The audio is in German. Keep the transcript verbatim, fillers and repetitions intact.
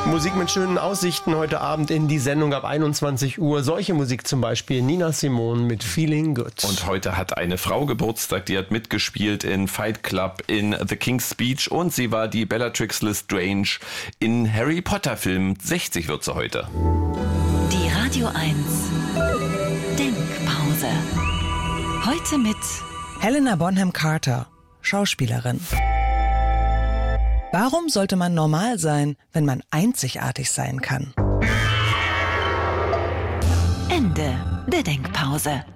Musik mit schönen Aussichten heute Abend in die Sendung ab einundzwanzig Uhr. Solche Musik zum Beispiel Nina Simone mit Feeling Good. Und heute hat eine Frau Geburtstag, die hat mitgespielt in Fight Club, in The King's Speech und sie war die Bellatrix Lestrange in Harry Potter Filmen. sechzig wird sie heute. Die Radio eins Denkpause. Heute mit Helena Bonham Carter, Schauspielerin. Warum sollte man normal sein, wenn man einzigartig sein kann? Ende der Denkpause.